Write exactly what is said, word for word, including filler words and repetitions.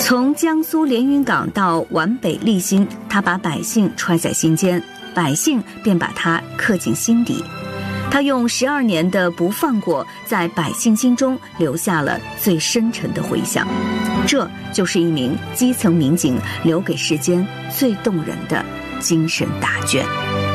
从江苏连云港到皖北立新，他把百姓揣在心间，百姓便把他刻进心底。他用十二年的不放过，在百姓心中留下了最深沉的回响。这就是一名基层民警留给世间最动人的精神答卷。